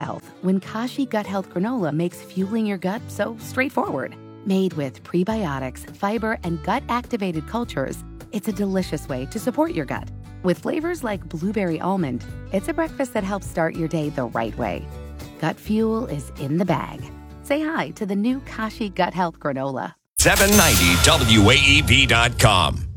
health when Kashi Gut Health Granola makes fueling your gut so straightforward. Made with prebiotics, fiber, and gut-activated cultures, it's a delicious way to support your gut. With flavors like blueberry almond, it's a breakfast that helps start your day the right way. Gut fuel is in the bag. Say hi to the new Kashi Gut Health Granola. 790WAEB.com.